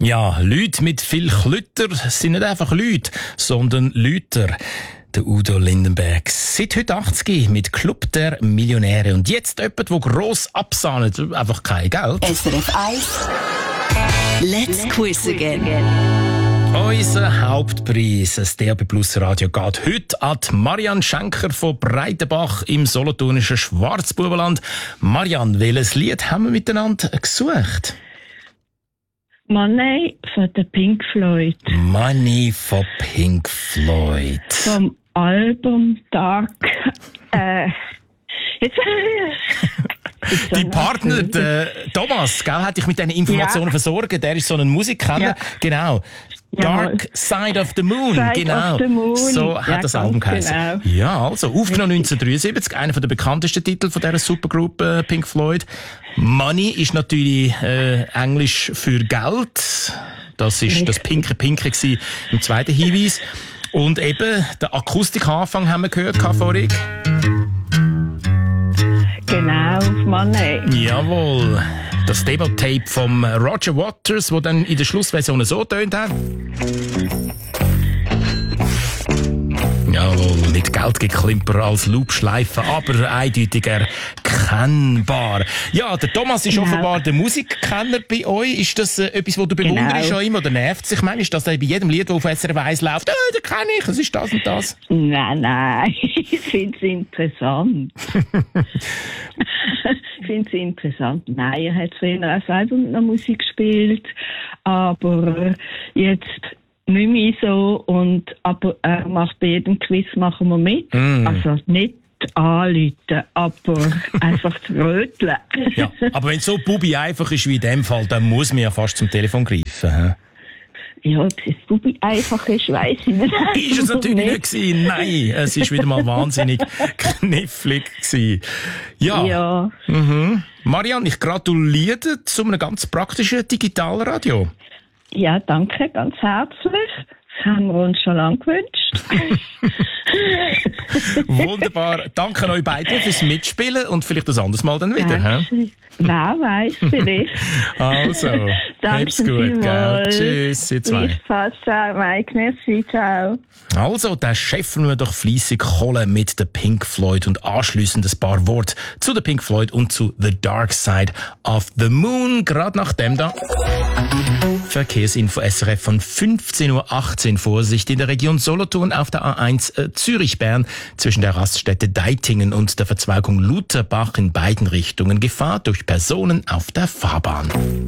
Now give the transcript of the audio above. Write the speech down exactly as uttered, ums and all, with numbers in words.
Ja, Leute mit viel Klütter sind nicht einfach Leute, sondern Lüter. Der Udo Lindenberg. Seit heute achtzig mit Club der Millionäre. Und jetzt jemand, der gross absahnet. Einfach kein Geld. S R F eins. Let's quiz again. Unser Hauptpreis, das D A B Plus Radio, geht heute an Marianne Schenker von Breitenbach im solothurnischen Schwarzbubenland. Marianne, welches Lied haben wir miteinander gesucht? Money von der Pink Floyd. Money von Pink Floyd. Vom Album Dark. Äh, jetzt, jetzt Die Partner, der Thomas, gell, hat dich mit diesen Informationen ja. versorgt. Der ist so ein Musikkenner. Ja. Genau. Dark Side of the Moon, Side genau. Of the Moon. So hat ja, das Album geheißen. Genau. Ja, also, aufgenommen neunzehnhundertdreiundsiebzig, einer der bekanntesten Titel von dieser Supergroup äh, Pink Floyd. Money ist natürlich äh, Englisch für Geld. Das ist das Pinke Pinke gewesen im zweiten Hinweis. Und eben, der Akustikanfang haben wir gehört vorhin. Genau, Money. Jawohl. Das Demo-Tape vom Roger Waters, das dann in der Schlussversion so tönt hat. Jawohl, mit Geldgeklimper als Loopschleife, aber eindeutig erkennbar. Ja, der Thomas ist genau. offenbar der Musikkenner bei euch. Ist das äh, etwas, was du bewunderst genau. an ihm oder nervt sich manchmal, dass er bei jedem Lied, das auf S R F eins läuft, «Oh, den kenne ich, es ist das und das»? Nein, nein, ich finde es interessant. Ich finde es interessant. Nein, er hat früher auch selber noch Musik gespielt, aber jetzt nicht mehr so. Und, aber er macht bei jedem Quiz machen wir mit. Mm. Also nicht anrufen, aber einfach zu röteln. Ja, aber wenn es so Bubi einfach ist wie in dem Fall, dann muss man ja fast zum Telefon greifen. He? Ja, ob es Bubi einfach ist, weiss ich nicht. Ist es natürlich nicht gewesen. Nein, es ist wieder mal wahnsinnig knifflig gewesen. Ja. ja. Mhm. Marianne, ich gratuliere zu einem ganz praktischen Digitalradio. Ja, danke, ganz herzlich. Das haben wir uns schon lange gewünscht. Wunderbar. Danke euch beiden fürs Mitspielen und vielleicht ein anderes Mal dann wieder. He? Wer weiss, vielleicht. Also, hab's gut, gell? Tschüss, ihr zwei. Gleichfalls, ciao, Mike, merci, ciao. Also, dann schäffen wir doch fleissig Kohle mit der Pink Floyd und anschliessend ein paar Worte zu der Pink Floyd und zu The Dark Side of the Moon. Gerade nach dem da. Verkehrsinfo S R F von fünfzehn Uhr achtzehn. Vorsicht in der Region Solothurn auf der A eins äh, Zürich-Bern zwischen der Raststätte Deitingen und der Verzweigung Lutherbach in beiden Richtungen. Gefahr durch Personen auf der Fahrbahn.